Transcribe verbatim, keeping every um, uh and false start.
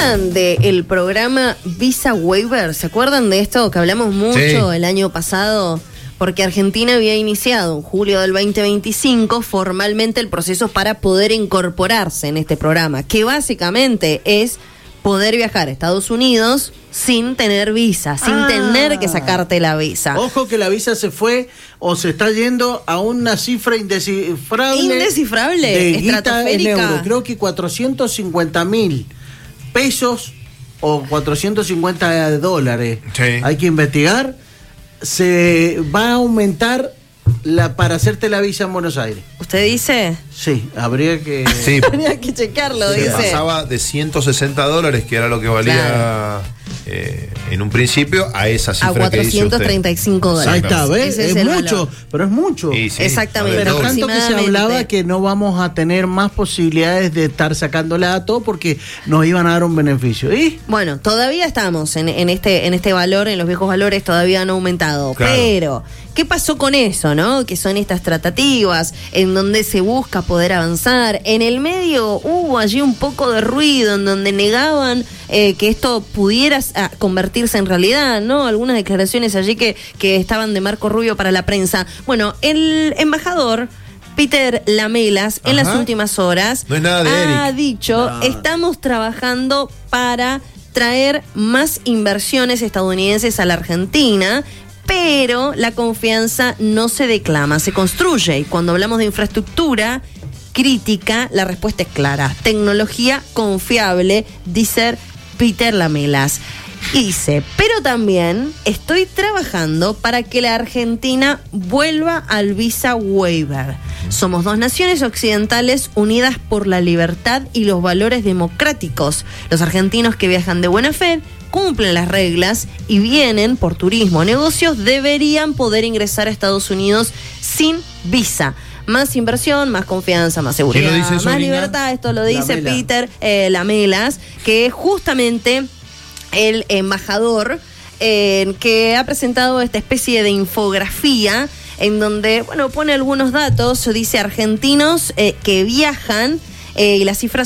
acuerdan del programa Visa Waiver? ¿Se acuerdan de esto que hablamos mucho sí. el año pasado? Porque Argentina había iniciado en julio del veinte veinticinco formalmente el proceso para poder incorporarse en este programa, que básicamente es poder viajar a Estados Unidos sin tener visa, sin ah. tener que sacarte la visa. Ojo que la visa se fue o se está yendo a una cifra indescifrable. Indescifrable, de estratosférica. En euro. Creo que cuatrocientos cincuenta mil pesos o cuatrocientos cincuenta dólares. Sí. Hay que investigar. Se va a aumentar la para hacerte la visa en Buenos Aires. ¿Usted dice? Sí, habría que... Sí. habría que checarlo, sí, dice. Pasaba de ciento sesenta dólares, que era lo que valía claro. eh, en un principio, a esa cifra a cuatrocientos treinta y cinco dólares. Ahí está, ¿ves? Es, es mucho, valor. pero es mucho. Sí, sí, exactamente. Pero tanto que se hablaba que no vamos a tener más posibilidades de estar sacándola a todo porque nos iban a dar un beneficio. ¿Y? Bueno, todavía estamos en, en este en este valor, en los viejos valores todavía han aumentado. Claro. Pero, ¿qué pasó con eso, no? Que son estas tratativas en donde se busca poder avanzar. En el medio hubo allí un poco de ruido en donde negaban eh, que esto pudiera ah, convertirse en realidad, ¿no? Algunas declaraciones allí que, que estaban de Marco Rubio para la prensa. Bueno, el embajador Peter Lamelas en Ajá. las últimas horas no es nada de ha Eric. dicho, no. estamos trabajando para traer más inversiones estadounidenses a la Argentina, pero la confianza no se declama, se construye. Y cuando hablamos de infraestructura crítica, la respuesta es clara. Tecnología confiable, dice Peter Lamelas. Y dice, pero también estoy trabajando para que la Argentina vuelva al Visa Waiver. Somos dos naciones occidentales unidas por la libertad y los valores democráticos. Los argentinos que viajan de buena fe, cumplen las reglas y vienen por turismo o negocios, deberían poder ingresar a Estados Unidos sin visa. Más inversión, más confianza, más seguridad, eso, más Nina? libertad. Esto lo dice Lamela. Peter eh, Lamelas, que es justamente el embajador eh, que ha presentado esta especie de infografía en donde, bueno, pone algunos datos. Dice argentinos eh, que viajan eh, y las cifras